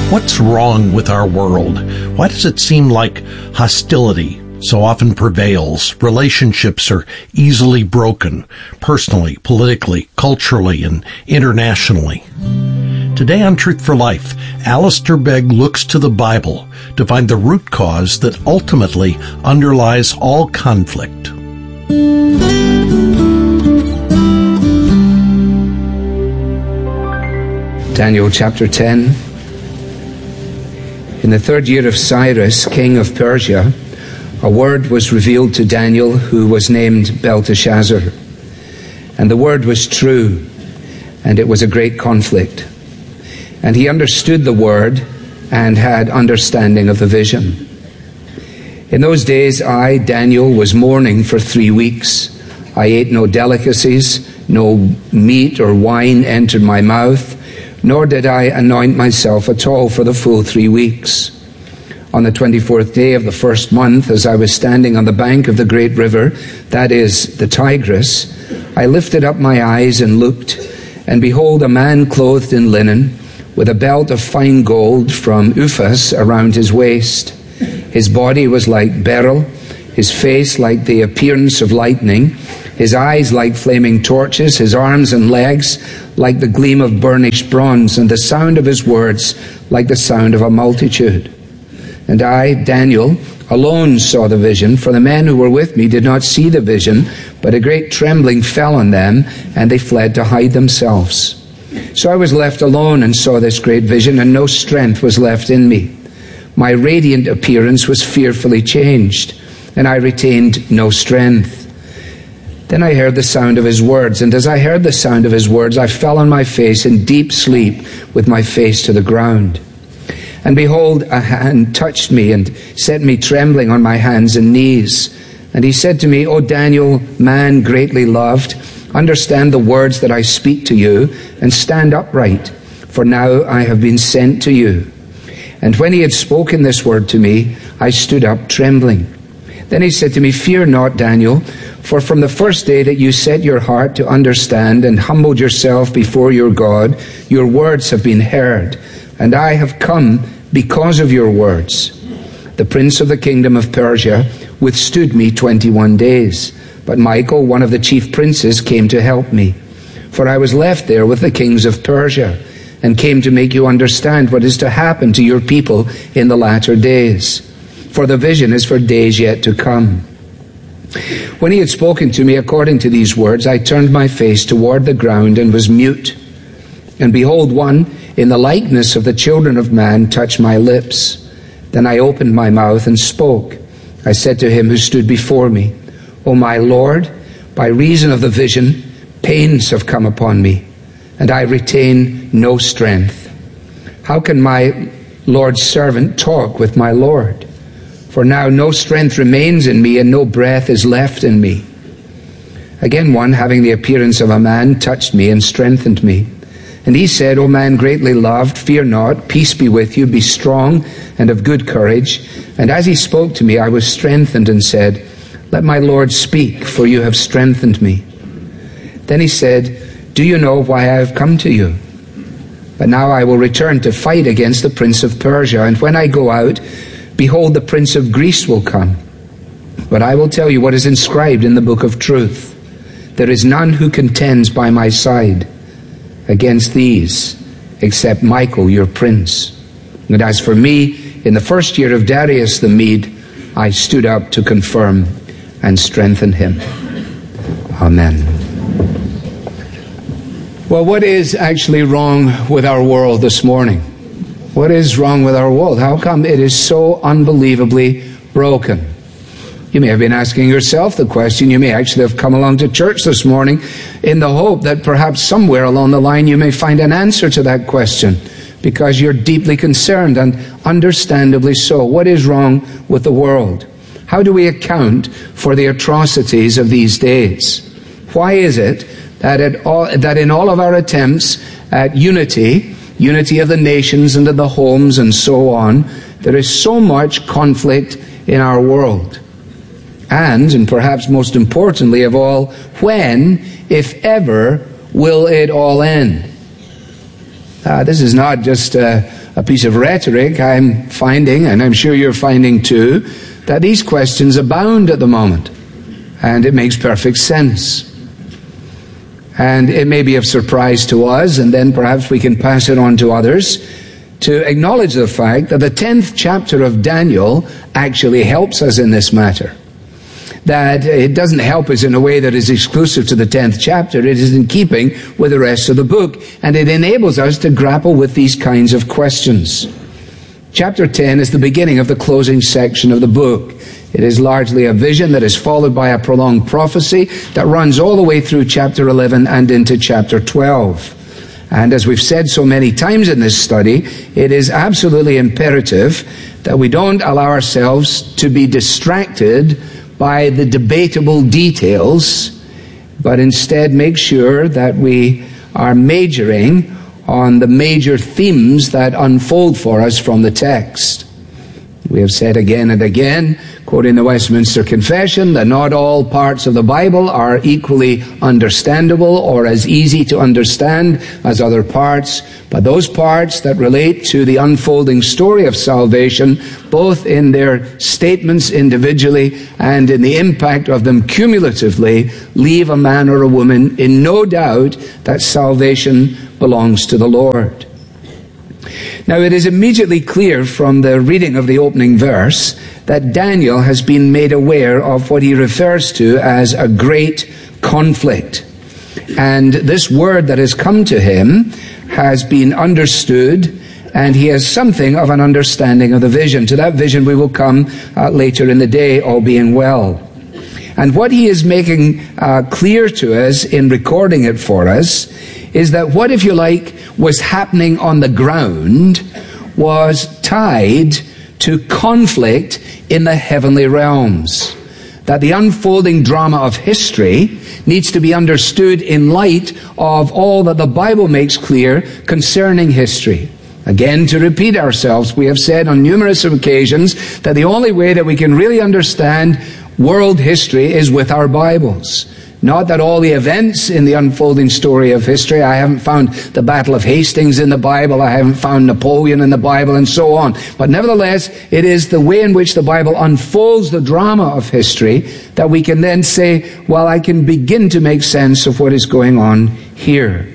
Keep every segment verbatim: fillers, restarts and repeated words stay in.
What's wrong with our world? Why does it seem like hostility so often prevails? Relationships are easily broken, personally, politically, culturally, and internationally. Today on Truth for Life, Alistair Begg looks to the Bible to find the root cause that ultimately underlies all conflict. Daniel chapter ten. In the third year of Cyrus, king of Persia, a word was revealed to Daniel, who was named Belteshazzar. And the word was true, and it was a great conflict. And he understood the word and had understanding of the vision. In those days, I, Daniel, was mourning for three weeks. I ate no delicacies, no meat or wine entered my mouth, nor did I anoint myself at all for the full three weeks. On the twenty-fourth day of the first month, as I was standing on the bank of the great river, that is, the Tigris, I lifted up my eyes and looked, and behold, a man clothed in linen, with a belt of fine gold from Uphaz around his waist. His body was like beryl, his face like the appearance of lightning, his eyes like flaming torches, his arms and legs like the gleam of burnished bronze, and the sound of his words like the sound of a multitude. And I, Daniel, alone saw the vision, for the men who were with me did not see the vision, but a great trembling fell on them, and they fled to hide themselves. So I was left alone and saw this great vision, and no strength was left in me. My radiant appearance was fearfully changed, and I retained no strength. Then I heard the sound of his words, and as I heard the sound of his words, I fell on my face in deep sleep with my face to the ground. And behold, a hand touched me and set me trembling on my hands and knees. And he said to me, O Daniel, man greatly loved, understand the words that I speak to you, and stand upright, for now I have been sent to you. And when he had spoken this word to me, I stood up trembling. Then he said to me, Fear not, Daniel, for from the first day that you set your heart to understand and humbled yourself before your God, your words have been heard, and I have come because of your words. The prince of the kingdom of Persia withstood me twenty-one days, but Michael, one of the chief princes, came to help me. For I was left there with the kings of Persia, and came to make you understand what is to happen to your people in the latter days. For the vision is for days yet to come. When he had spoken to me according to these words, I turned my face toward the ground and was mute. And behold, one in the likeness of the children of man touched my lips. Then I opened my mouth and spoke. I said to him who stood before me, O my Lord, by reason of the vision, pains have come upon me, and I retain no strength. How can my Lord's servant talk with my Lord? For now no strength remains in me, and no breath is left in me. Again one, having the appearance of a man, touched me and strengthened me. And he said, O man greatly loved, fear not, peace be with you, be strong and of good courage. And as he spoke to me, I was strengthened and said, Let my Lord speak, for you have strengthened me. Then he said, Do you know why I have come to you? But now I will return to fight against the prince of Persia, and when I go out, behold, the prince of Greece will come. But I will tell you what is inscribed in the book of truth. There is none who contends by my side against these, except Michael, your prince. And as for me, in the first year of Darius the Mede, I stood up to confirm and strengthen him. Amen. Well, what is actually wrong with our world this morning? What is wrong with our world? How come it is so unbelievably broken? You may have been asking yourself the question. You may actually have come along to church this morning in the hope that perhaps somewhere along the line you may find an answer to that question, because you're deeply concerned, and understandably so. What is wrong with the world? How do we account for the atrocities of these days? Why is it that, at all, that in all of our attempts at unity, unity of the nations and of the homes and so on, there is so much conflict in our world? And, and perhaps most importantly of all, when, if ever, will it all end? Uh, this is not just a, a piece of rhetoric, I'm finding, and I'm sure you're finding too, that these questions abound at the moment. And it makes perfect sense. And it may be of surprise to us, and then perhaps we can pass it on to others, to acknowledge the fact that the tenth chapter of Daniel actually helps us in this matter. That it doesn't help us in a way that is exclusive to the tenth chapter. It is in keeping with the rest of the book, and it enables us to grapple with these kinds of questions. Chapter ten is the beginning of the closing section of the book. It is largely a vision that is followed by a prolonged prophecy that runs all the way through chapter eleven and into chapter twelve. And as we've said so many times in this study, it is absolutely imperative that we don't allow ourselves to be distracted by the debatable details, but instead make sure that we are majoring on the major themes that unfold for us from the text. We have said again and again, quoting the Westminster Confession, that not all parts of the Bible are equally understandable or as easy to understand as other parts, but those parts that relate to the unfolding story of salvation, both in their statements individually and in the impact of them cumulatively, leave a man or a woman in no doubt that salvation belongs to the Lord. Now, it is immediately clear from the reading of the opening verse that Daniel has been made aware of what he refers to as a great conflict. And this word that has come to him has been understood, and he has something of an understanding of the vision. To that vision we will come uh, later in the day, all being well. And what he is making uh, clear to us in recording it for us is that what, if you like, was happening on the ground was tied to conflict in the heavenly realms. That the unfolding drama of history needs to be understood in light of all that the Bible makes clear concerning history. Again, to repeat ourselves, we have said on numerous occasions that the only way that we can really understand world history is with our Bibles. Not that all the events in the unfolding story of history, I haven't found the Battle of Hastings in the Bible, I haven't found Napoleon in the Bible, and so on. But nevertheless, it is the way in which the Bible unfolds the drama of history that we can then say, well, I can begin to make sense of what is going on here.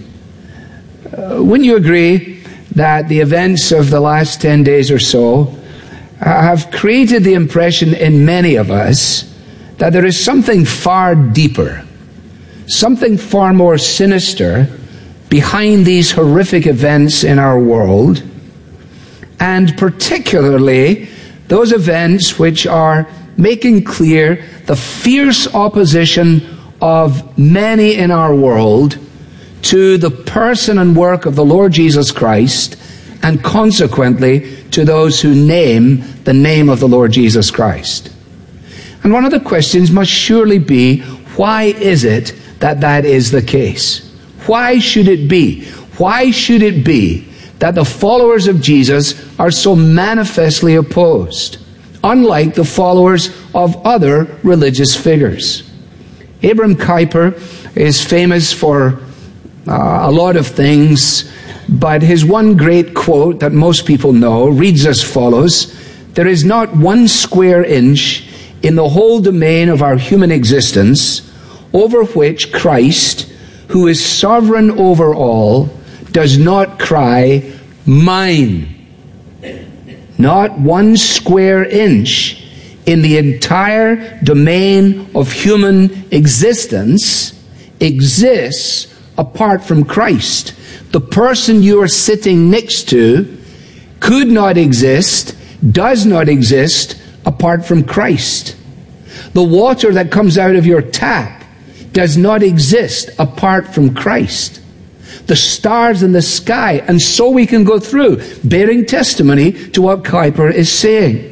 Uh, wouldn't you agree that the events of the last ten days or so have created the impression in many of us that there is something far deeper, something far more sinister behind these horrific events in our world, and particularly those events which are making clear the fierce opposition of many in our world to the person and work of the Lord Jesus Christ, and consequently to those who name the name of the Lord Jesus Christ. And one of the questions must surely be, why is it that that is the case? Why should it be? Why should it be that the followers of Jesus are so manifestly opposed, unlike the followers of other religious figures? Abraham Kuyper is famous for uh, a lot of things, but his one great quote that most people know reads as follows: "There is not one square inch in the whole domain of our human existence over which Christ, who is sovereign over all, does not cry, 'Mine.' Not one square inch in the entire domain of human existence exists apart from Christ. The person you are sitting next to could not exist, does not exist, apart from Christ. The water that comes out of your tap does not exist apart from Christ. The stars in the sky, and so we can go through, bearing testimony to what Kuyper is saying.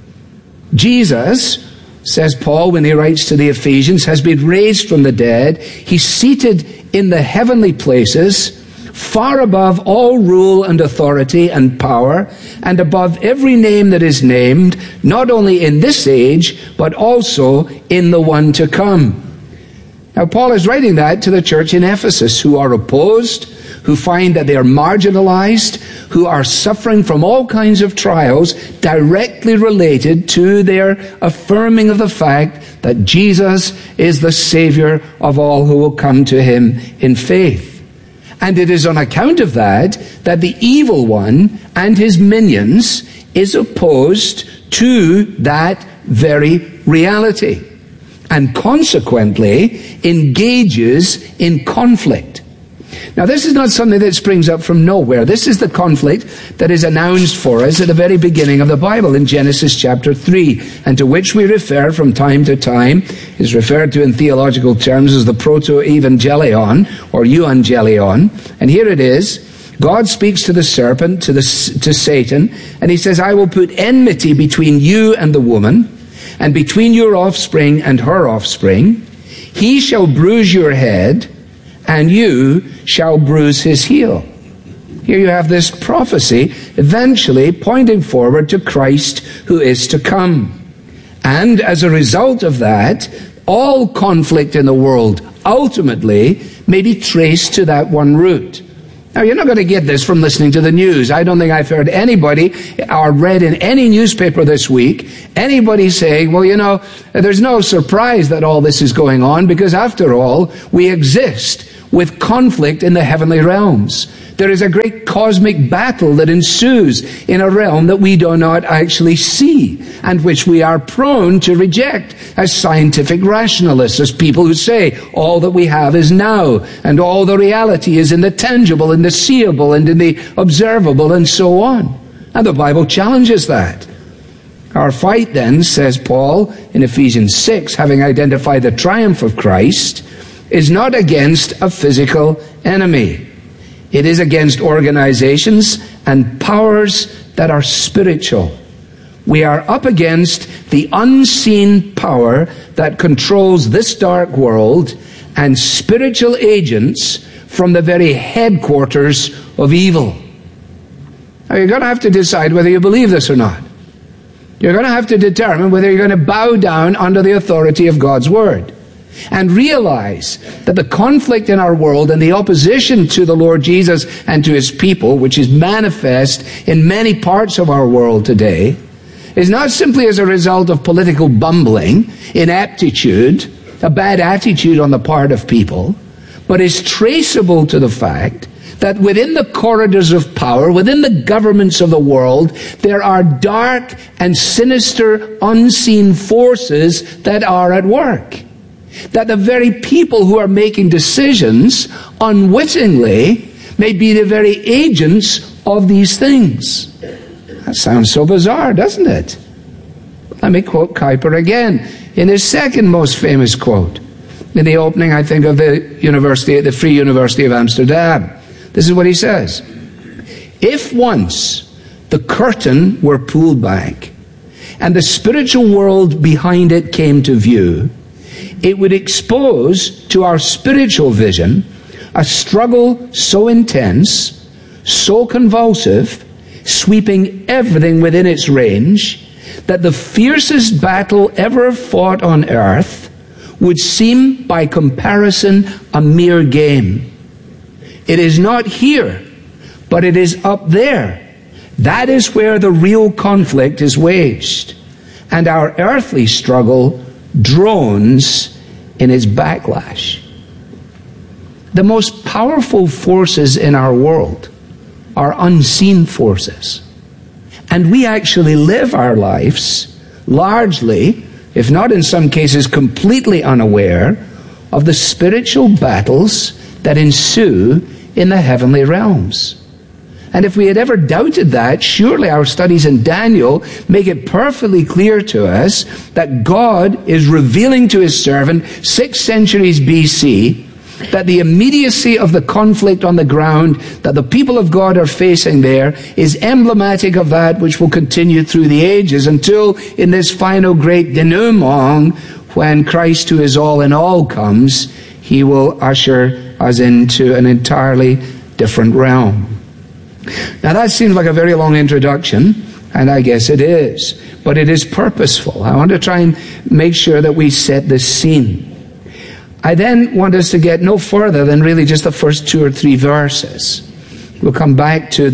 Jesus, says Paul when he writes to the Ephesians, has been raised from the dead. He's seated in the heavenly places, far above all rule and authority and power, and above every name that is named, not only in this age, but also in the one to come." Now, Paul is writing that to the church in Ephesus, who are opposed, who find that they are marginalized, who are suffering from all kinds of trials directly related to their affirming of the fact that Jesus is the Savior of all who will come to him in faith. And it is on account of that that the evil one and his minions is opposed to that very reality, and consequently engages in conflict. Now, this is not something that springs up from nowhere. This is the conflict that is announced for us at the very beginning of the Bible in Genesis chapter three, and to which we refer from time to time, is referred to in theological terms as the proto-evangelion or euangelion. And here it is. God speaks to the serpent, to the to Satan, and he says, I will put enmity between you and the woman, and between your offspring and her offspring. He shall bruise your head, and you shall bruise his heel. Here you have this prophecy eventually pointing forward to Christ who is to come. And as a result of that, all conflict in the world ultimately may be traced to that one root. Now, you're not going to get this from listening to the news. I don't think I've heard anybody or read in any newspaper this week anybody saying, well, you know, there's no surprise that all this is going on because, after all, we exist with conflict in the heavenly realms. There is a great cosmic battle that ensues in a realm that we do not actually see and which we are prone to reject as scientific rationalists, as people who say all that we have is now and all the reality is in the tangible and the seeable and in the observable and so on. And the Bible challenges that. Our fight then, says Paul in Ephesians six, having identified the triumph of Christ, is not against a physical enemy. It is against organizations and powers that are spiritual. We are up against the unseen power that controls this dark world and spiritual agents from the very headquarters of evil. Now, you're going to have to decide whether you believe this or not. You're going to have to determine whether you're going to bow down under the authority of God's Word. And realize that the conflict in our world and the opposition to the Lord Jesus and to his people, which is manifest in many parts of our world today, is not simply as a result of political bumbling, ineptitude, a bad attitude on the part of people, but is traceable to the fact that within the corridors of power, within the governments of the world, there are dark and sinister unseen forces that are at work. That the very people who are making decisions unwittingly may be the very agents of these things. That sounds so bizarre, doesn't it? Let me quote Kuyper again in his second most famous quote in the opening, I think, of the university, the Free University of Amsterdam. This is what he says. If once the curtain were pulled back and the spiritual world behind it came to view, it would expose to our spiritual vision a struggle so intense, so convulsive, sweeping everything within its range, that the fiercest battle ever fought on earth would seem by comparison a mere game. It is not here, but it is up there. That is where the real conflict is waged. And our earthly struggle drones in its backlash. The most powerful forces in our world are unseen forces. And we actually live our lives largely, if not in some cases completely unaware, of the spiritual battles that ensue in the heavenly realms. And if we had ever doubted that, surely our studies in Daniel make it perfectly clear to us that God is revealing to his servant six centuries B C that the immediacy of the conflict on the ground that the people of God are facing there is emblematic of that which will continue through the ages until in this final great denouement, when Christ, who is all in all, comes, he will usher us into an entirely different realm. Now that seems like a very long introduction, and I guess it is, but it is purposeful. I want to try and make sure that we set the scene. I then want us to get no further than really just the first two or three verses. We'll come back to the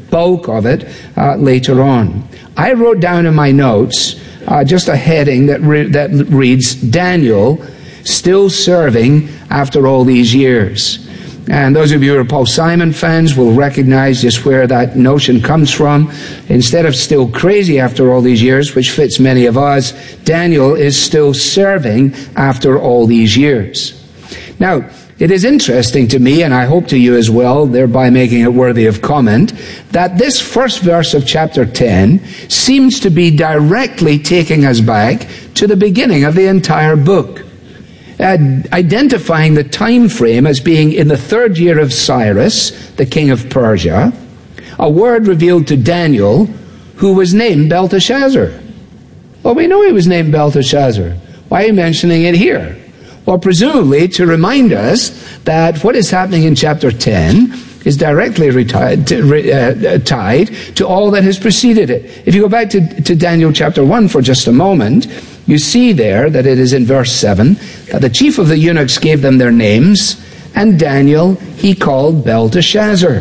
bulk of it uh, later on. I wrote down in my notes uh, just a heading that, re- that reads, Daniel still serving after all these years. And those of you who are Paul Simon fans will recognize just where that notion comes from. Instead of still crazy after all these years, which fits many of us, Daniel is still serving after all these years. Now, it is interesting to me, and I hope to you as well, thereby making it worthy of comment, that this first verse of chapter ten seems to be directly taking us back to the beginning of the entire book. Uh, identifying the time frame as being in the third year of Cyrus, the king of Persia, a word revealed to Daniel, who was named Belteshazzar. Well, we know he was named Belteshazzar. Why are you mentioning it here? Well, presumably to remind us that what is happening in chapter ten is directly retied, to, uh, tied to all that has preceded it. If you go back to, to Daniel chapter one for just a moment, you see there that it is in verse seven, that the chief of the eunuchs gave them their names, and Daniel he called Belteshazzar.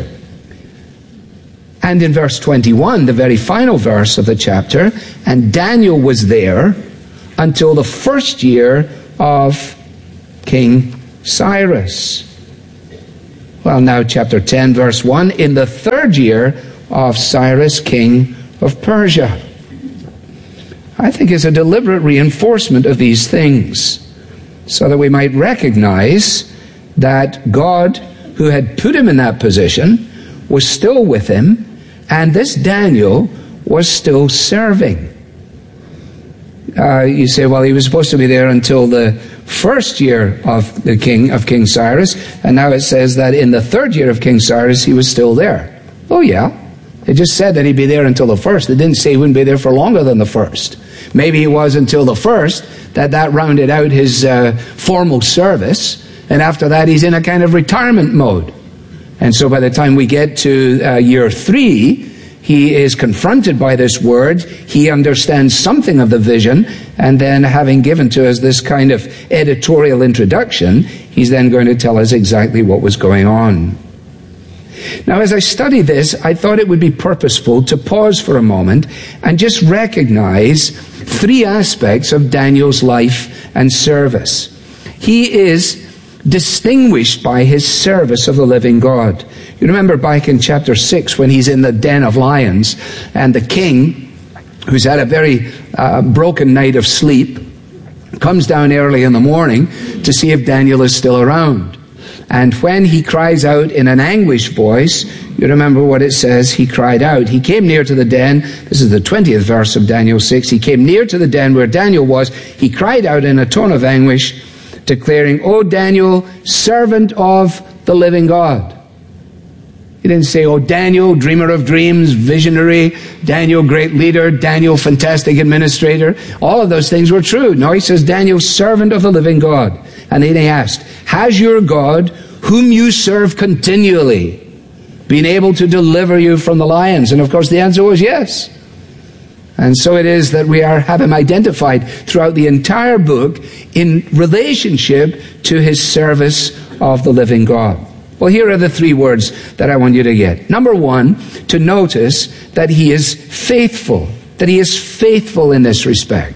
And in verse twenty-one, the very final verse of the chapter, and Daniel was there until the first year of King Cyrus. Well, now chapter ten, verse one, in the third year of Cyrus, king of Persia. I think it's a deliberate reinforcement of these things, so that we might recognize that God, who had put him in that position, was still with him, and this Daniel was still serving. Uh, you say, well, he was supposed to be there until the first year of the king of King Cyrus, and now it says that in the third year of King Cyrus he was still there. Oh yeah, it just said that he'd be there until the first. It didn't say he wouldn't be there for longer than the first. Maybe he was until the first, that that rounded out his uh, formal service, and after that he's in a kind of retirement mode. And so by the time we get to uh, year three, he is confronted by this word, he understands something of the vision, and then having given to us this kind of editorial introduction, he's then going to tell us exactly what was going on. Now, as I study this, I thought it would be purposeful to pause for a moment and just recognize three aspects of Daniel's life and service. He is distinguished by his service of the living God. You remember back in chapter six when he's in the den of lions, and the king, who's had a very uh, broken night of sleep, comes down early in the morning to see if Daniel is still around. And when he cries out in an anguished voice, you remember what it says, he cried out. He came near to the den. This is the twentieth verse of Daniel six. He came near to the den where Daniel was. He cried out in a tone of anguish, declaring, O Daniel, servant of the living God. He didn't say, oh, Daniel, dreamer of dreams, visionary, Daniel, great leader, Daniel, fantastic administrator. All of those things were true. No, he says, Daniel, servant of the living God. And then he asked, has your God, whom you serve continually, been able to deliver you from the lions? And of course the answer was yes. And so it is that we are have him identified throughout the entire book in relationship to his service of the living God. Well, here are the three words that I want you to get. Number one, to notice that he is faithful, that he is faithful in this respect.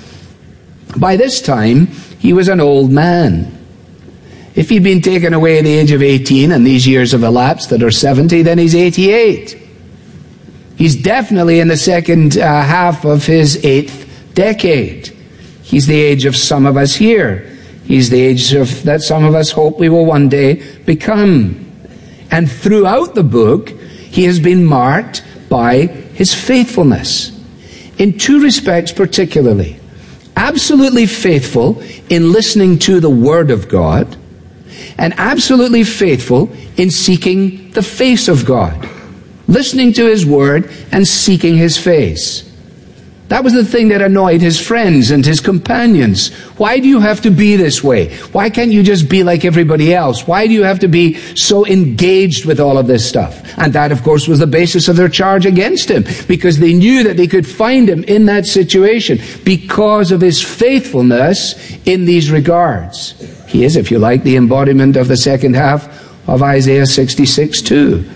By this time, he was an old man. If he'd been taken away at the age of eighteen and these years have elapsed that are seventy, then he's eighty-eight. He's definitely in the second uh, half of his eighth decade. He's the age of some of us here. He's the age of, that some of us hope we will one day become. And throughout the book, he has been marked by his faithfulness. In two respects particularly. Absolutely faithful in listening to the Word of God, and absolutely faithful in seeking the face of God. Listening to His Word and seeking His face. That was the thing that annoyed his friends and his companions. Why do you have to be this way? Why can't you just be like everybody else? Why do you have to be so engaged with all of this stuff? And that, of course, was the basis of their charge against him, because they knew that they could find him in that situation because of his faithfulness in these regards. He is, if you like, the embodiment of the second half of Isaiah sixty-six too.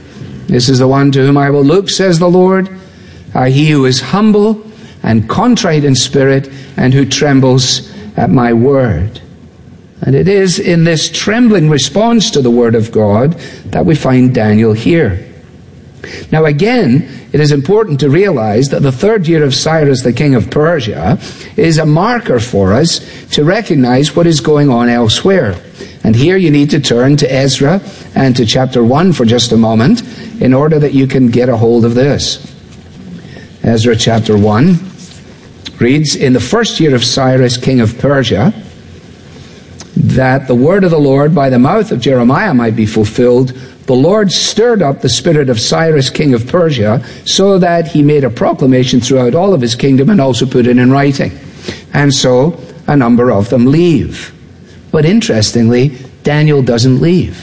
This is the one to whom I will look, says the Lord, uh, he who is humble and contrite in spirit and who trembles at my word. And it is in this trembling response to the word of God that we find Daniel here. Now again, it is important to realize that the third year of Cyrus, the king of Persia, is a marker for us to recognize what is going on elsewhere. And here you need to turn to Ezra and to chapter one for just a moment in order that you can get a hold of this. Ezra chapter one reads, "In the first year of Cyrus, king of Persia, that the word of the Lord by the mouth of Jeremiah might be fulfilled, the Lord stirred up the spirit of Cyrus, king of Persia, so that he made a proclamation throughout all of his kingdom and also put it in writing. And so a number of them leave." But interestingly, Daniel doesn't leave.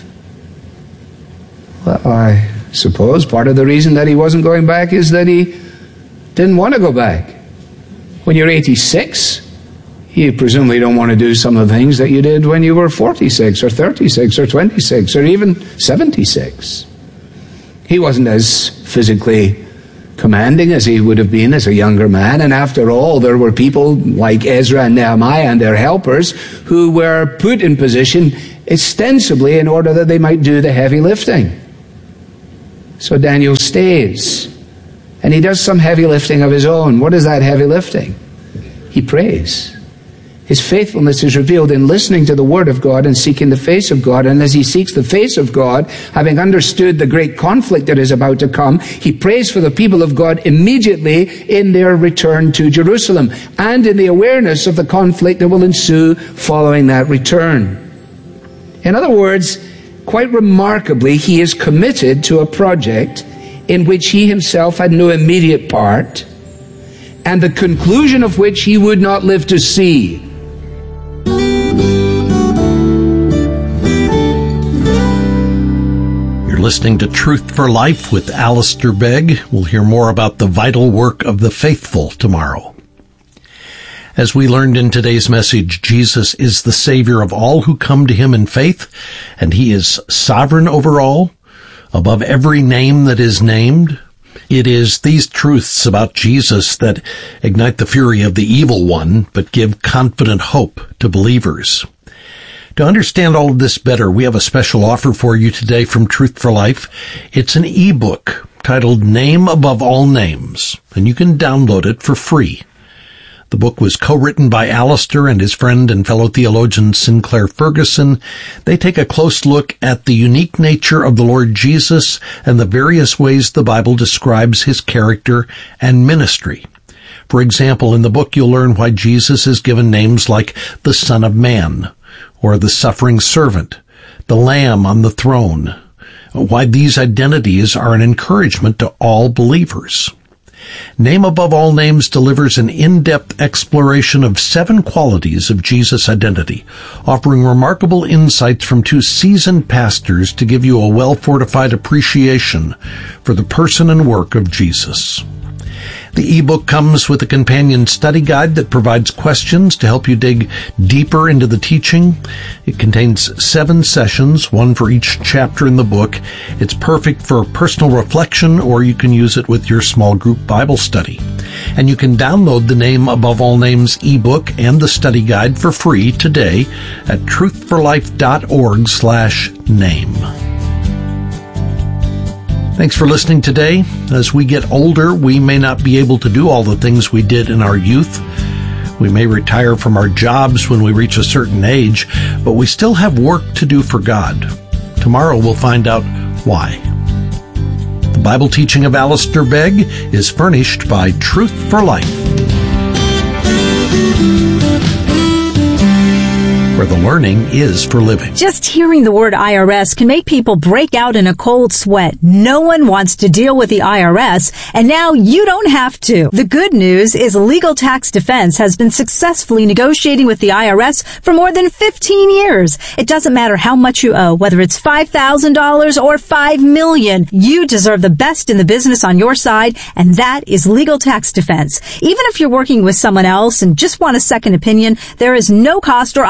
Well, I suppose part of the reason that he wasn't going back is that he didn't want to go back. When you're eighty-six, you presumably don't want to do some of the things that you did when you were forty-six or thirty-six or twenty-six or even seventy-six. He wasn't as physically commanding as he would have been as a younger man, and after all, there were people like Ezra and Nehemiah and their helpers who were put in position ostensibly in order that they might do the heavy lifting. So Daniel stays, and he does some heavy lifting of his own. What is that heavy lifting? He prays. His faithfulness is revealed in listening to the word of God and seeking the face of God. And as he seeks the face of God, having understood the great conflict that is about to come, he prays for the people of God immediately in their return to Jerusalem and in the awareness of the conflict that will ensue following that return. In other words, quite remarkably, he is committed to a project in which he himself had no immediate part, and the conclusion of which he would not live to see. You're listening to Truth for Life with Alistair Begg. We'll hear more about the vital work of the faithful tomorrow. As we learned in today's message, Jesus is the Savior of all who come to him in faith, and he is sovereign over all, above every name that is named. It is these truths about Jesus that ignite the fury of the evil one, but give confident hope to believers. To understand all of this better, we have a special offer for you today from Truth for Life. It's an ebook titled Name Above All Names, and you can download it for free. The book was co-written by Alistair and his friend and fellow theologian Sinclair Ferguson. They take a close look at the unique nature of the Lord Jesus and the various ways the Bible describes his character and ministry. For example, in the book you'll learn why Jesus is given names like the Son of Man, or the Suffering Servant, the Lamb on the throne, why these identities are an encouragement to all believers. Name Above All Names delivers an in-depth exploration of seven qualities of Jesus' identity, offering remarkable insights from two seasoned pastors to give you a well-fortified appreciation for the person and work of Jesus. The ebook comes with a companion study guide that provides questions to help you dig deeper into the teaching. It contains seven sessions, one for each chapter in the book. It's perfect for personal reflection, or you can use it with your small group Bible study. And you can download the Name Above All Names ebook and the study guide for free today at truthforlife.org slash name. Thanks for listening today. As we get older, we may not be able to do all the things we did in our youth. We may retire from our jobs when we reach a certain age, but we still have work to do for God. Tomorrow we'll find out why. The Bible teaching of Alistair Begg is furnished by Truth for Life, where the learning is for living. Just hearing the word I R S can make people break out in a cold sweat. No one wants to deal with the I R S, and now you don't have to. The good news is Legal Tax Defense has been successfully negotiating with the I R S for more than fifteen years. It doesn't matter how much you owe, whether it's five thousand dollars or five million dollars. You deserve the best in the business on your side, and that is Legal Tax Defense. Even if you're working with someone else and just want a second opinion, there is no cost or obligation.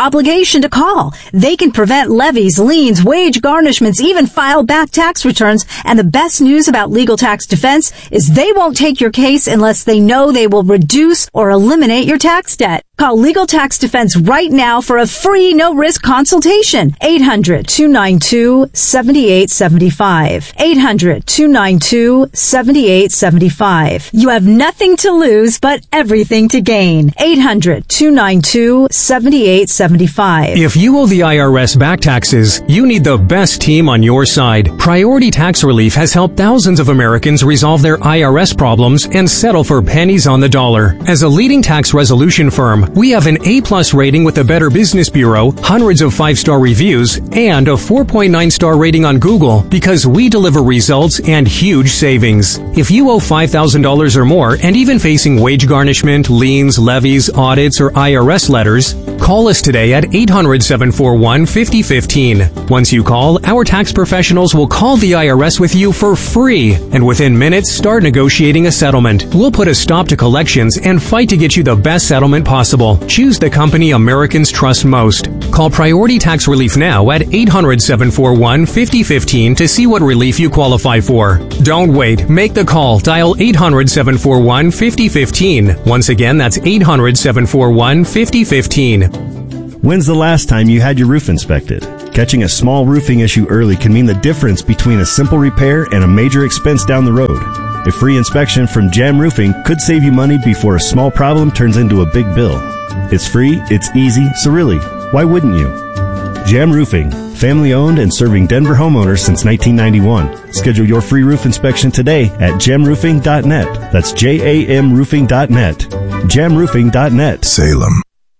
information to call. They can prevent levies, liens, wage garnishments, even file back tax returns. And the best news about Legal Tax Defense is they won't take your case unless they know they will reduce or eliminate your tax debt. Call Legal Tax Defense right now for a free, no-risk consultation. eight hundred, two nine two, seven eight seven five. eight hundred, two nine two, seven eight seven five. You have nothing to lose, but everything to gain. eight hundred, two nine two, seven eight seven five. If you owe the I R S back taxes, you need the best team on your side. Priority Tax Relief has helped thousands of Americans resolve their I R S problems and settle for pennies on the dollar. As a leading tax resolution firm, we have an A-plus rating with the Better Business Bureau, hundreds of five-star reviews, and a four point nine star rating on Google because we deliver results and huge savings. If you owe five thousand dollars or more and even facing wage garnishment, liens, levies, audits, or I R S letters, call us today at eight hundred, seven four one, five oh one five. Once you call, our tax professionals will call the I R S with you for free, and within minutes, start negotiating a settlement. We'll put a stop to collections and fight to get you the best settlement possible. Choose the company Americans trust most. Call Priority Tax Relief now at eight hundred, seven four one, five oh one five to see what relief you qualify for. Don't wait. Make the call. Dial eight hundred, seven four one, five oh one five. Once again, that's eight hundred, seven four one, five oh one five. When's the last time you had your roof inspected? Catching a small roofing issue early can mean the difference between a simple repair and a major expense down the road. A free inspection from Jam Roofing could save you money before a small problem turns into a big bill. It's free, it's easy, so really, why wouldn't you? Jam Roofing, family owned and serving Denver homeowners since nineteen ninety-one. Schedule your free roof inspection today at jam roofing dot net. That's J A M roofing dot net. jam roofing dot net. Salem.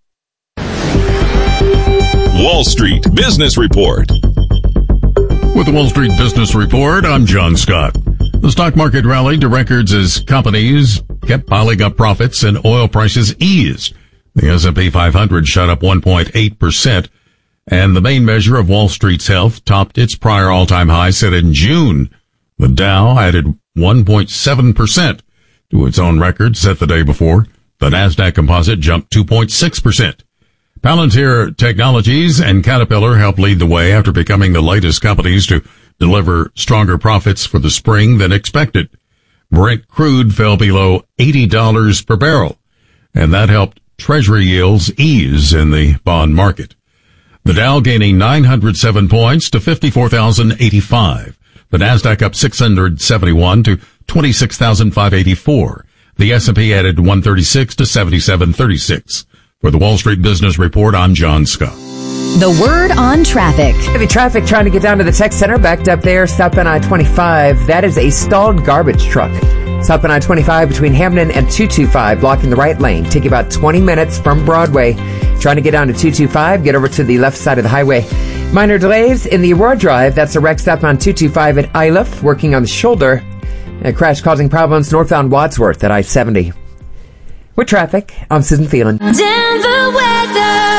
Wall Street Business Report. With the Wall Street Business Report, I'm John Scott. The stock market rallied to records as companies kept piling up profits and oil prices eased. The S and P five hundred shot up one point eight percent, and the main measure of Wall Street's health topped its prior all-time high set in June. The Dow added one point seven percent to its own record set the day before. The Nasdaq Composite jumped two point six percent. Palantir Technologies and Caterpillar helped lead the way after becoming the latest companies to deliver stronger profits for the spring than expected. Brent crude fell below eighty dollars per barrel, and that helped Treasury yields ease in the bond market. The Dow gaining nine hundred seven points to fifty-four thousand eighty-five. The Nasdaq up six hundred seventy-one to twenty-six thousand five hundred eighty-four. The S and P added one thirty-six to seventy-seven thirty-six. For the Wall Street Business Report, I'm John Scott. The word on traffic. Heavy traffic trying to get down to the tech center, backed up there, southbound I twenty-five. That is a stalled garbage truck. Southbound I twenty-five between Hamden and two twenty-five, blocking the right lane. Take about twenty minutes from Broadway. Trying to get down to two twenty-five, get over to the left side of the highway. Minor delays in the Aurora Drive. That's a wreck southbound two twenty-five at Iliff, working on the shoulder. A crash causing problems northbound Wadsworth at I seventy. With traffic, I'm Susan Phelan. Denver weather.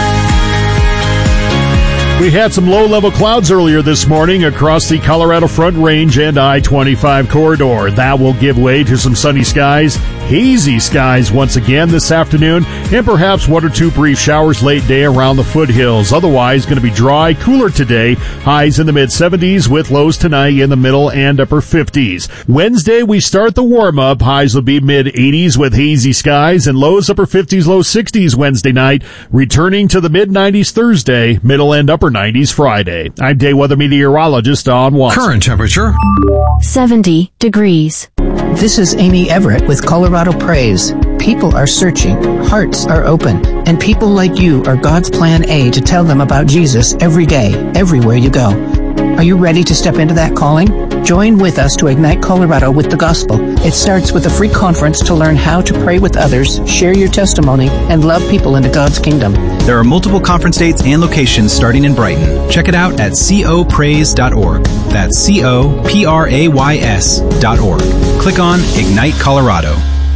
We had some low-level clouds earlier this morning across the Colorado Front Range and I twenty-five corridor. That will give way to some sunny skies, hazy skies once again this afternoon, and perhaps one or two brief showers late day around the foothills. Otherwise, going to be dry, cooler today. Highs in the mid-seventies with lows tonight in the middle and upper fifties. Wednesday, we start the warm-up. Highs will be mid-eighties with hazy skies and lows upper fifties, low sixties Wednesday night. Returning to the mid-nineties Thursday, middle and upper nineties Friday. I'm day weather meteorologist Don Watson. Current temperature seventy degrees. This is Amy Everett with Colorado Praise. People are searching, hearts are open, and people like you are God's plan A to tell them about Jesus every day, everywhere you go. Are you ready to step into that calling? Join with us to ignite Colorado with the gospel. It starts with a free conference to learn how to pray with others, share your testimony, and love people into God's kingdom. There are multiple conference dates and locations starting in Brighton. Check it out at co praise dot org. That's C O P R A Y S dot org. Click on Ignite Colorado.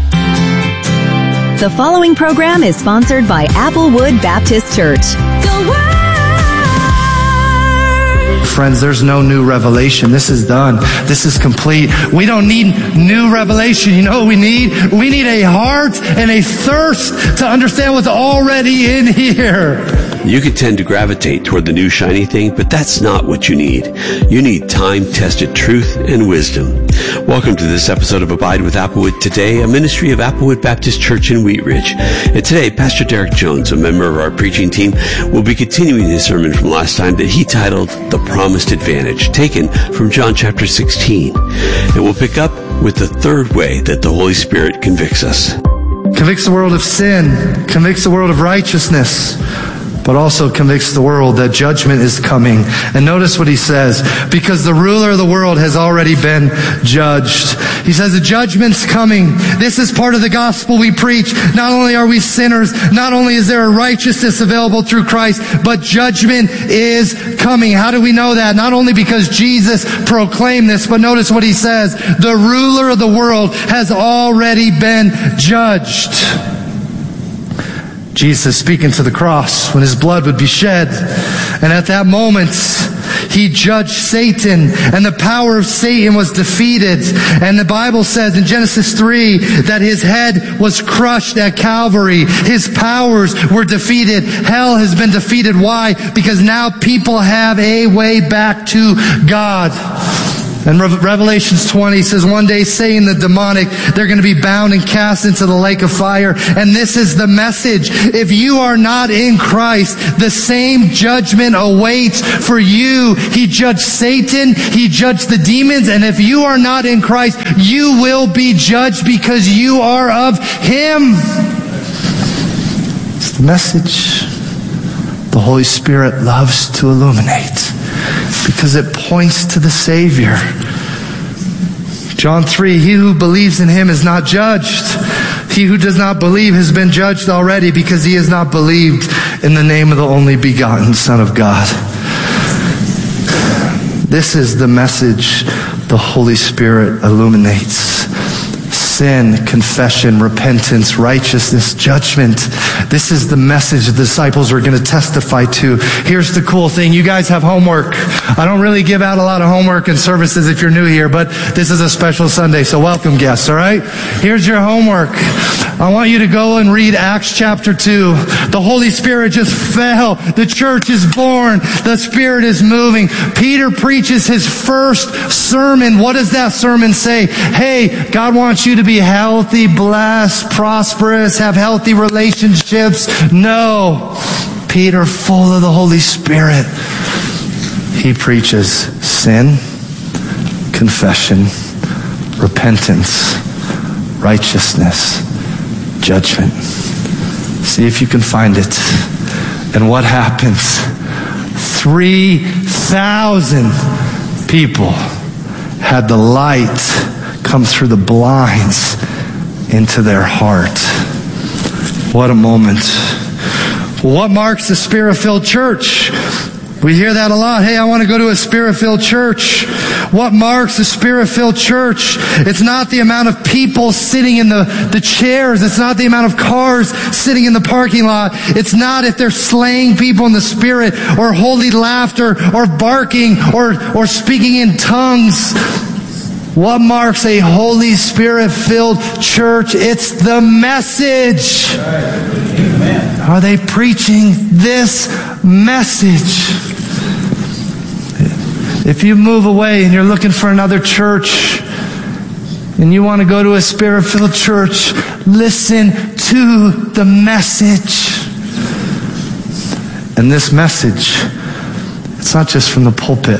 The following program is sponsored by Applewood Baptist Church. Friends, there's no new revelation. This is done. This is complete. We don't need new revelation. You know what we need? We need a heart and a thirst to understand what's already in here. You could tend to gravitate toward the new shiny thing, but that's not what you need. You need time-tested truth and wisdom. Welcome to this episode of Abide with Applewood Today, a ministry of Applewood Baptist Church in Wheat Ridge. And today, Pastor Derek Jones, a member of our preaching team, will be continuing his sermon from last time that he titled The Promised Advantage, taken from John chapter sixteen. And we'll pick up with the third way that the Holy Spirit convicts us. Convicts the world of sin, convicts the world of righteousness, but also convicts the world that judgment is coming. And notice what he says, because the ruler of the world has already been judged. He says the judgment's coming. This is part of the gospel we preach. Not only are we sinners, not only is there a righteousness available through Christ, but judgment is coming. How do we know that? Not only because Jesus proclaimed this, but notice what he says. The ruler of the world has already been judged. Jesus speaking to the cross when his blood would be shed. And at that moment, he judged Satan, and the power of Satan was defeated. And the Bible says in Genesis three that his head was crushed at Calvary. His powers were defeated. Hell has been defeated. Why? Because now people have a way back to God. And Revelations twenty says one day Satan, the demonic, they're going to be bound and cast into the lake of fire. And this is the message. If you are not in Christ, the same judgment awaits for you. He judged Satan. He judged the demons. And if you are not in Christ, you will be judged because you are of Him. It's the message the Holy Spirit loves to illuminate, because it points to the Savior. John three, he who believes in him is not judged. He who does not believe has been judged already, because he has not believed in the name of the only begotten Son of God. This is the message the Holy Spirit illuminates. Sin, confession, repentance, righteousness, judgment. This is the message the disciples are going to testify to. Here's the cool thing. You guys have homework. I don't really give out a lot of homework and services if you're new here, but this is a special Sunday, so welcome guests, all right? Here's your homework. I want you to go and read Acts chapter two. The Holy Spirit just fell. The church is born. The Spirit is moving. Peter preaches his first sermon. What does that sermon say? Hey, God wants you to be healthy, blessed, prosperous, have healthy relationships. No. Peter, full of the Holy Spirit, he preaches sin, confession, repentance, righteousness, judgment. See if you can find it. And what happens? three thousand people had the light come through the blinds into their heart. What a moment. What marks the Spirit-filled church? We hear that a lot. Hey, I want to go to a Spirit-filled church. What marks a Spirit-filled church? It's not the amount of people sitting in the, the chairs. It's not the amount of cars sitting in the parking lot. It's not if they're slaying people in the Spirit, or holy laughter, or barking, or, or speaking in tongues. What marks a Holy Spirit-filled church? It's the message. Amen. Are they preaching this message? If you move away and you're looking for another church, and you want to go to a Spirit-filled church, listen to the message. And this message, it's not just from the pulpit.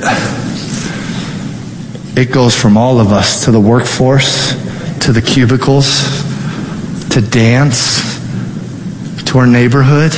It goes from all of us to the workforce, to the cubicles, to dance, to our neighborhood.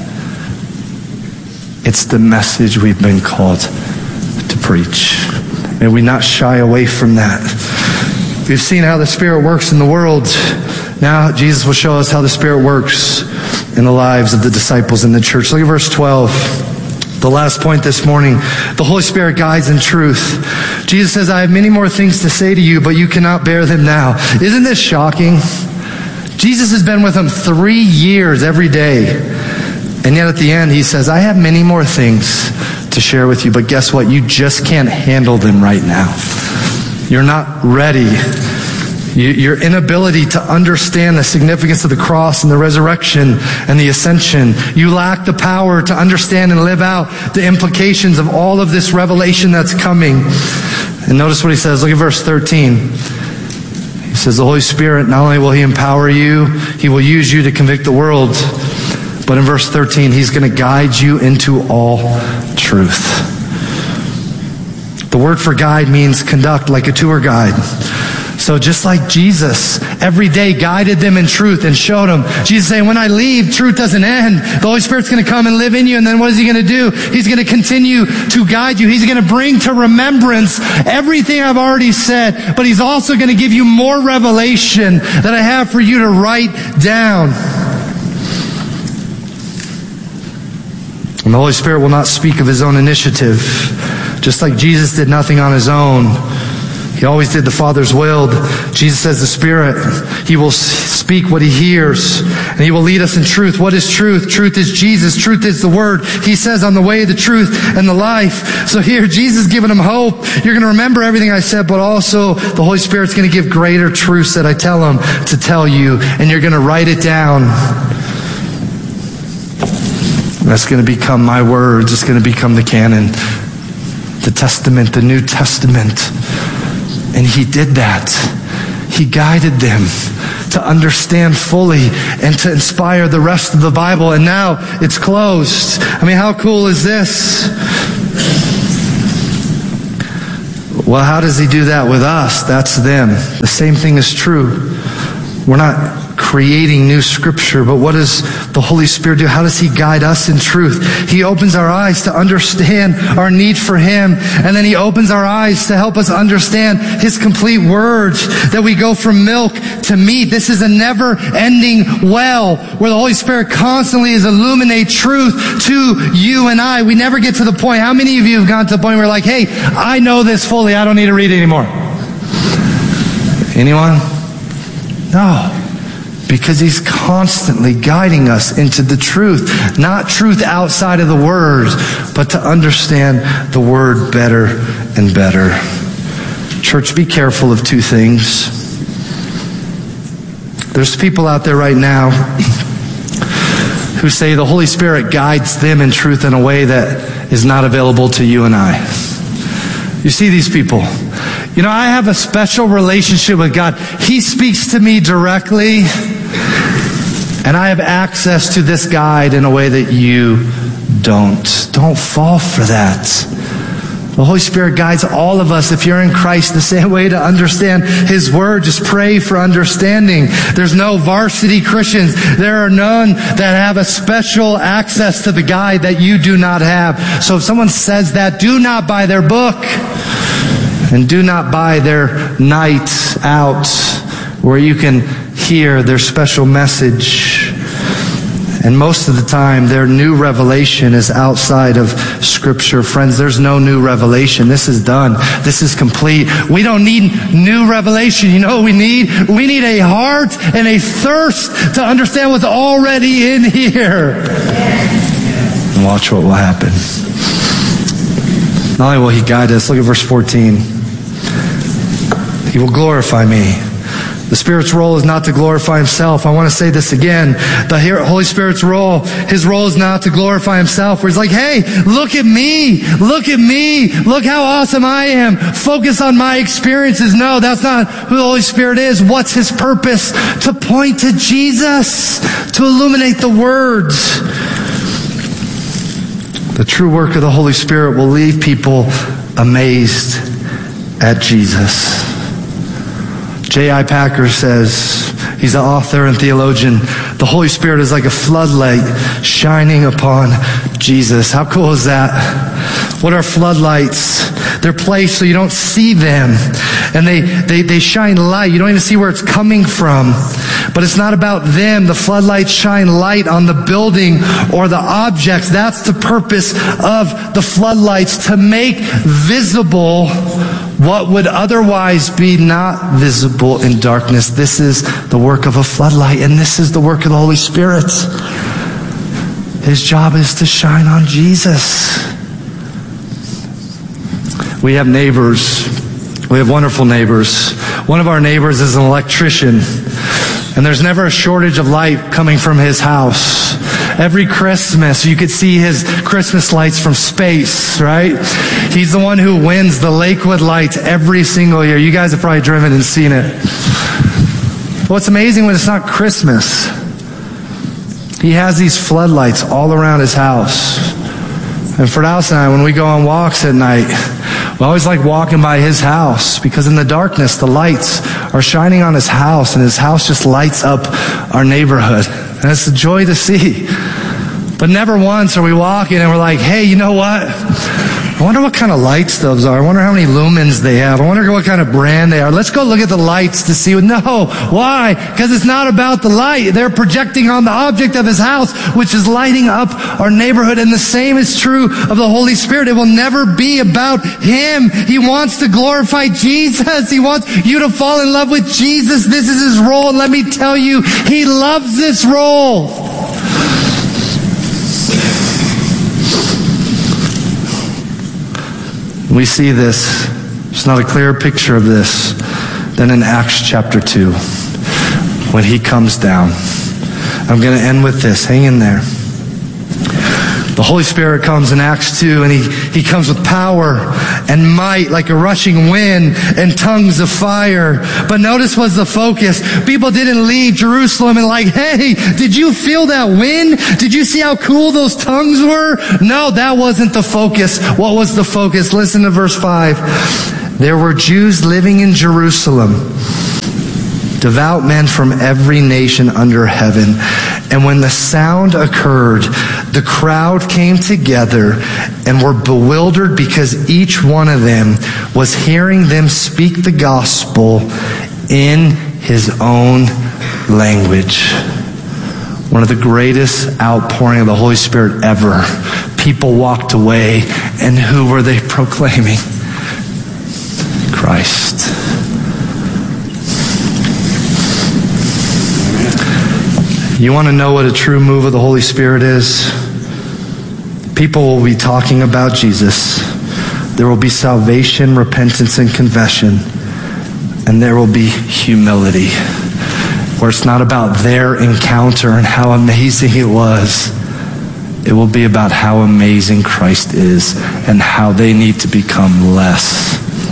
It's the message we've been called to preach. May we not shy away from that. We've seen how the Spirit works in the world. Now Jesus will show us how the Spirit works in the lives of the disciples in the church. Look at verse twelve. The last point this morning, the Holy Spirit guides in truth. Jesus says, I have many more things to say to you, but you cannot bear them now. Isn't this shocking? Jesus has been with them three years every day. And yet at the end, he says, I have many more things to share with you, but guess what? You just can't handle them right now. You're not ready. Your inability to understand the significance of the cross and the resurrection and the ascension. You lack the power to understand and live out the implications of all of this revelation that's coming. And notice what he says. Look at verse thirteen. He says, the Holy Spirit, not only will he empower you, he will use you to convict the world. But in verse thirteen, he's going to guide you into all truth. The word for guide means conduct, like a tour guide. So just like Jesus every day guided them in truth and showed them. Jesus saying, when I leave, truth doesn't end. The Holy Spirit's going to come and live in you. And then what is he going to do? He's going to continue to guide you. He's going to bring to remembrance everything I've already said. But he's also going to give you more revelation that I have for you to write down. And the Holy Spirit will not speak of his own initiative. Just like Jesus did nothing on his own. He always did the Father's will. Jesus says the Spirit, he will speak what he hears, and he will lead us in truth. What is truth? Truth is Jesus. Truth is the Word. He says, I'm the way, the truth, and the life. So here, Jesus is giving them hope. You're going to remember everything I said, but also the Holy Spirit's going to give greater truths that I tell him to tell you, and you're going to write it down. That's going to become my words. It's going to become the canon, the Testament, the New Testament. And he did that. He guided them to understand fully and to inspire the rest of the Bible. And now it's closed. I mean, how cool is this? Well, how does he do that with us? That's them. The same thing is true. We're not creating new scripture, but what does the Holy Spirit do? How does he guide us in truth? He opens our eyes to understand our need for him, and then he opens our eyes to help us understand his complete words, that we go from milk to meat. This is a never-ending well where the Holy Spirit constantly is illuminate truth to you and I. We never get to the point. How many of you have gone to the point where you're like, hey, I know this fully, I don't need to read it anymore? Anyone? No. Because he's constantly guiding us into the truth. Not truth outside of the Word, but to understand the Word better and better. Church, be careful of two things. There's people out there right now who say the Holy Spirit guides them in truth in a way that is not available to you and I. You see these people. You know, I have a special relationship with God. He speaks to me directly, and I have access to this guide in a way that you don't. Don't fall for that. The Holy Spirit guides all of us, if you're in Christ, the same way to understand his word. Just pray for understanding. There's no varsity Christians. There are none that have a special access to the guide that you do not have. So if someone says that, do not buy their book. And do not buy their night out where you can hear their special message. And most of the time, their new revelation is outside of Scripture. Friends, there's no new revelation. This is done. This is complete. We don't need new revelation. You know what we need? We need a heart and a thirst to understand what's already in here. And watch what will happen. Not only will he guide us, look at verse fourteen. He will glorify me. The Spirit's role is not to glorify himself. I want to say this again. The Holy Spirit's role, his role is not to glorify himself. Where he's like, hey, look at me. Look at me. Look how awesome I am. Focus on my experiences. No, that's not who the Holy Spirit is. What's his purpose? To point to Jesus. To illuminate the words. The true work of the Holy Spirit will leave people amazed at Jesus. J I Packer says, he's an author and theologian, the Holy Spirit is like a floodlight shining upon Jesus. How cool is that? What are floodlights? They're placed so you don't see them. And they, they, they shine light. You don't even see where it's coming from. But it's not about them. The floodlights shine light on the building or the objects. That's the purpose of the floodlights, to make visible what would otherwise be not visible in darkness. This is the work of a floodlight, and this is the work of the Holy Spirit. His job is to shine on Jesus. We have neighbors. We have wonderful neighbors. One of our neighbors is an electrician, and there's never a shortage of light coming from his house. Every Christmas, you could see his Christmas lights from space, right? He's the one who wins the Lakewood lights every single year. You guys have probably driven and seen it. What's amazing when it's not Christmas, he has these floodlights all around his house. And for Dallas and I, when we go on walks at night, we always like walking by his house because in the darkness, the lights are shining on his house and his house just lights up our neighborhood. And it's a joy to see. But never once are we walking and we're like, hey, you know what? I wonder what kind of lights those are. I wonder how many lumens they have. I wonder what kind of brand they are. Let's go look at the lights to see. No. Why? Because it's not about the light. They're projecting on the object of his house, which is lighting up our neighborhood. And the same is true of the Holy Spirit. It will never be about him. He wants to glorify Jesus. He wants you to fall in love with Jesus. This is his role. And let me tell you, he loves this role. We see this. There's not a clearer picture of this than in Acts chapter two, when he comes down. I'm going to end with this. Hang in there. The Holy Spirit comes in Acts two, and he, he comes with power and might like a rushing wind and tongues of fire. But notice what's the focus. People didn't leave Jerusalem and like, hey, did you feel that wind? Did you see how cool those tongues were? No, that wasn't the focus. What was the focus? Listen to verse five. There were Jews living in Jerusalem, devout men from every nation under heaven. And when the sound occurred, the crowd came together and were bewildered because each one of them was hearing them speak the gospel in his own language. One of the greatest outpouring of the Holy Spirit ever. People walked away, and who were they proclaiming? Christ. You want to know what a true move of the Holy Spirit is? People will be talking about Jesus. There will be salvation, repentance, and confession. And there will be humility, where it's not about their encounter and how amazing it was. It will be about how amazing Christ is and how they need to become less.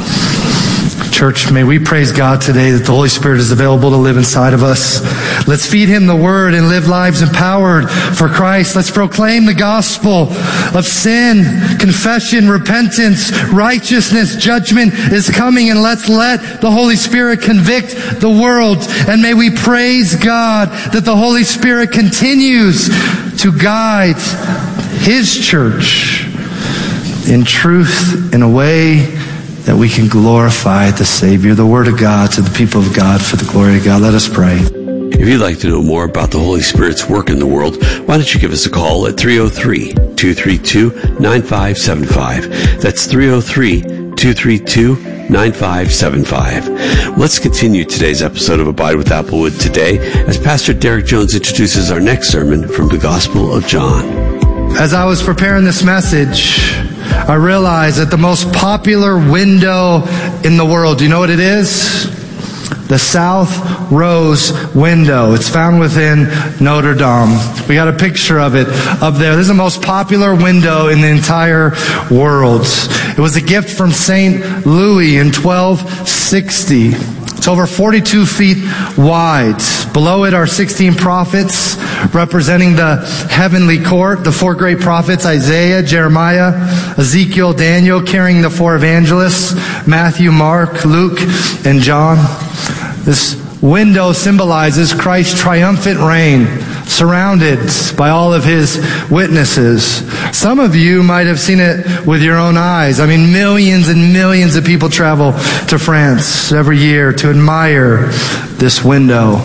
Church, may we praise God today that the Holy Spirit is available to live inside of us. Let's feed him the word and live lives empowered for Christ. Let's proclaim the gospel of sin, confession, repentance, righteousness. Judgment is coming, and let's let the Holy Spirit convict the world. And may we praise God that the Holy Spirit continues to guide his church in truth in a way that we can glorify the Savior, the Word of God, to the people of God for the glory of God. Let us pray. If you'd like to know more about the Holy Spirit's work in the world, why don't you give us a call at three oh three, two three two, nine five seven five. That's three oh three, two three two, nine five seven five. Let's continue today's episode of Abide with Applewood today as Pastor Derek Jones introduces our next sermon from the Gospel of John. As I was preparing this message, I realized that the most popular window in the world, do you know what it is? The South Rose window. It's found within Notre Dame. We got a picture of it up there. This is the most popular window in the entire world. It was a gift from Saint Louis in twelve sixty. It's over forty-two feet wide. Below it are sixteen prophets representing the heavenly court, the four great prophets, Isaiah, Jeremiah, Ezekiel, Daniel, carrying the four evangelists, Matthew, Mark, Luke, and John. This window symbolizes Christ's triumphant reign, surrounded by all of his witnesses. Some of you might have seen it with your own eyes. I mean, millions and millions of people travel to France every year to admire this window.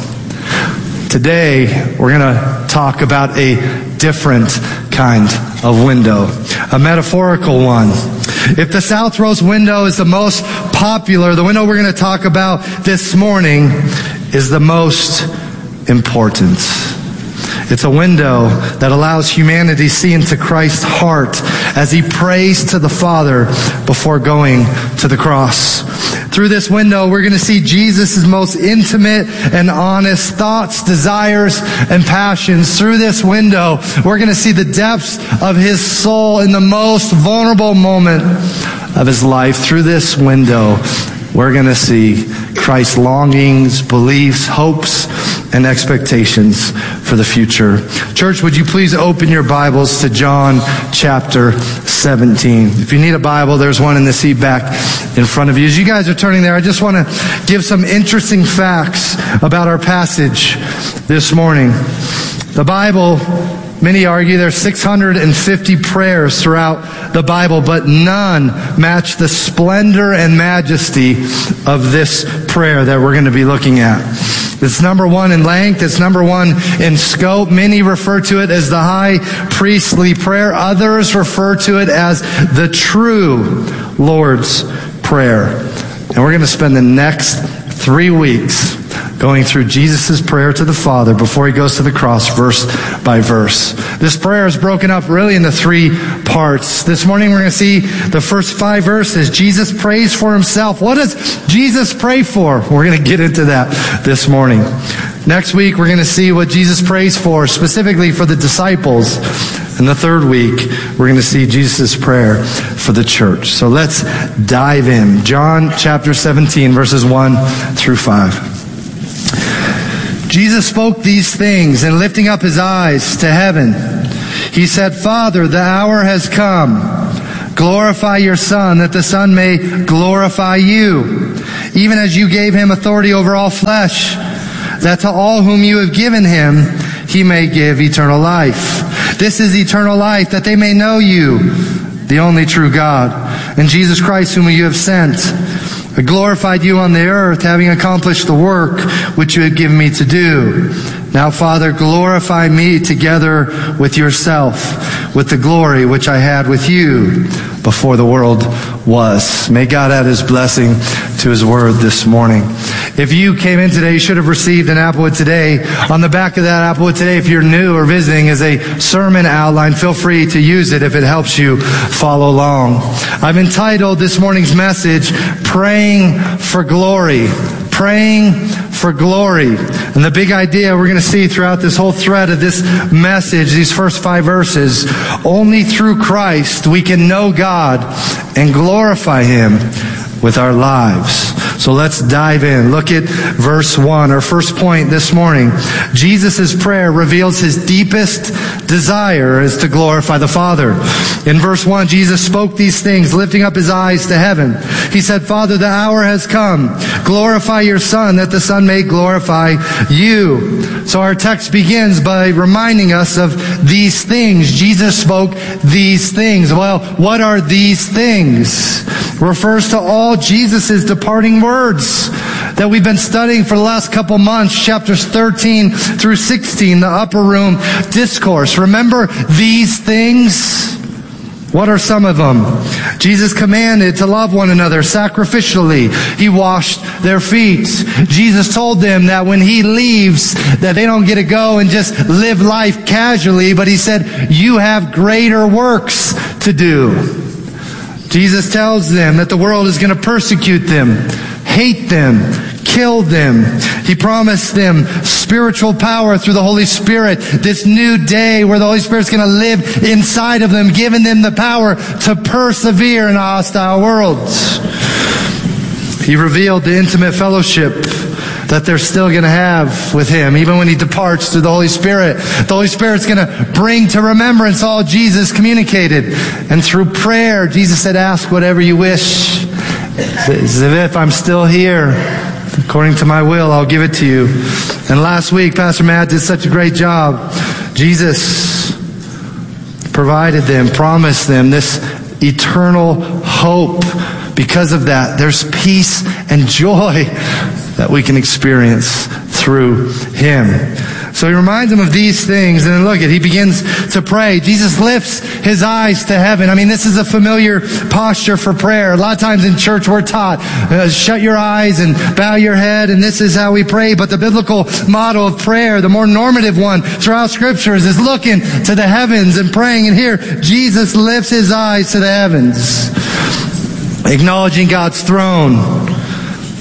Today, we're going to talk about a different kind of window, a metaphorical one. If the South Rose window is the most popular, the window we're going to talk about this morning is the most important. It's a window that allows humanity to see into Christ's heart as he prays to the Father before going to the cross. Through this window, we're going to see Jesus' most intimate and honest thoughts, desires, and passions. Through this window, we're going to see the depths of his soul in the most vulnerable moment of his life. Through this window, we're going to see Christ's longings, beliefs, hopes, and expectations for the future. Church, would you please open your Bibles to John chapter seventeen. If you need a Bible, there's one in the seat back in front of you. As you guys are turning there, I just want to give some interesting facts about our passage this morning. The Bible, many argue there's six hundred fifty prayers throughout the Bible, but none match the splendor and majesty of this prayer that we're going to be looking at. It's number one in length. It's number one in scope. Many refer to it as the high priestly prayer. Others refer to it as the true Lord's Prayer. And we're going to spend the next three weeks going through Jesus' prayer to the Father before he goes to the cross, verse by verse. This prayer is broken up really into three parts. This morning we're going to see the first five verses. Jesus prays for himself. What does Jesus pray for? We're going to get into that this morning. Next week we're going to see what Jesus prays for, specifically for the disciples. And the third week, we're going to see Jesus' prayer for the church. So let's dive in. John chapter seventeen, verses one through five. Jesus spoke these things, and lifting up his eyes to heaven, he said, Father, the hour has come. Glorify your Son, that the Son may glorify you, even as you gave him authority over all flesh, that to all whom you have given him, he may give eternal life. This is eternal life, that they may know you, the only true God, and Jesus Christ, whom you have sent. I glorified you on the earth, having accomplished the work which you had given me to do. Now, Father, glorify me together with yourself, with the glory which I had with you before the world was. May God add his blessing to his word this morning. If you came in today, you should have received an Applewood Today. On the back of that Applewood Today, if you're new or visiting, is a sermon outline. Feel free to use it if it helps you follow along. I've entitled this morning's message, Praying for Glory. Praying for glory. And the big idea we're going to see throughout this whole thread of this message, these first five verses, only through Christ we can know God and glorify him with our lives. So let's dive in. Look at verse one, our first point this morning. Jesus' prayer reveals his deepest desire is to glorify the Father. In verse one, Jesus spoke these things, lifting up his eyes to heaven. He said, Father, the hour has come. Glorify your Son, that the Son may glorify you. So our text begins by reminding us of these things. Jesus spoke these things. Well, what are these things? Refers to all Jesus' departing words that we've been studying for the last couple months, chapters thirteen through sixteen, the upper room discourse. Remember these things? What are some of them? Jesus commanded to love one another sacrificially. He washed their feet. Jesus told them that when he leaves, that they don't get to go and just live life casually, but he said, you have greater works to do. Jesus tells them that the world is going to persecute them, hate them, kill them. He promised them spiritual power through the Holy Spirit, this new day where the Holy Spirit's going to live inside of them, giving them the power to persevere in a hostile world. He revealed the intimate fellowship that they're still going to have with him, even when he departs through the Holy Spirit. The Holy Spirit's going to bring to remembrance all Jesus communicated. And through prayer, Jesus said, ask whatever you wish. As if I'm still here, according to my will, I'll give it to you. And last week, Pastor Matt did such a great job. Jesus provided them, promised them this eternal hope. Because of that, there's peace and joy that we can experience through him. So he reminds them of these things, and then look at, he begins to pray. Jesus lifts his eyes to heaven. I mean, this is a familiar posture for prayer. A lot of times in church we're taught, uh, shut your eyes and bow your head, and this is how we pray. But the biblical model of prayer, the more normative one throughout scriptures, is looking to the heavens and praying. And here, Jesus lifts his eyes to the heavens, acknowledging God's throne.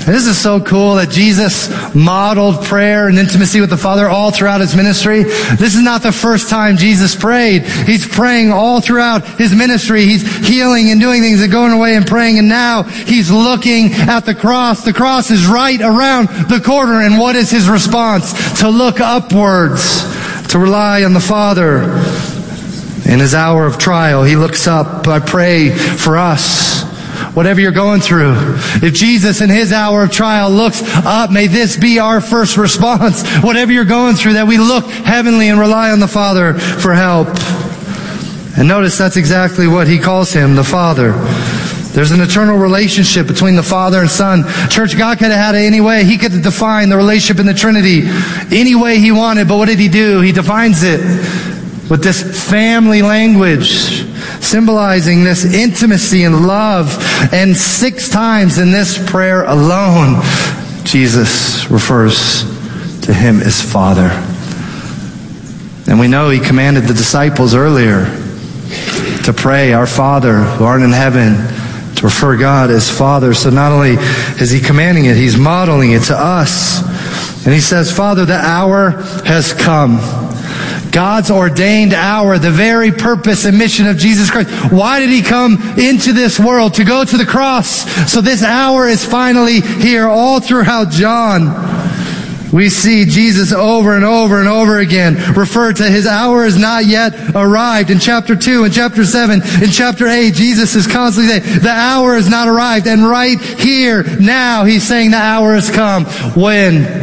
And this is so cool that Jesus modeled prayer and intimacy with the Father all throughout his ministry. This is not the first time Jesus prayed. He's praying all throughout his ministry. He's healing and doing things and going away and praying. And now he's looking at the cross. The cross is right around the corner. And what is his response? To look upwards, to rely on the Father. In his hour of trial, he looks up. I pray for us. Whatever you're going through, if Jesus in his hour of trial looks up, may this be our first response. Whatever you're going through, that we look heavenly and rely on the Father for help. And notice that's exactly what he calls him, the Father. There's an eternal relationship between the Father and Son. Church, God could have had it any way. He could have defined the relationship in the Trinity any way he wanted, but what did he do? He defines it with this family language, symbolizing this intimacy and love. And six times in this prayer alone, Jesus refers to him as Father. And we know he commanded the disciples earlier to pray, Our Father who art in heaven, to refer God as Father. So not only is he commanding it, he's modeling it to us. And he says, Father, the hour has come. God's ordained hour, the very purpose and mission of Jesus Christ. Why did he come into this world? To go to the cross. So this hour is finally here. All throughout John, we see Jesus over and over and over again refer to his hour is not yet arrived. In chapter two, in chapter seven, in chapter eight, Jesus is constantly saying, the hour is not arrived. And right here, now, he's saying the hour has come. When?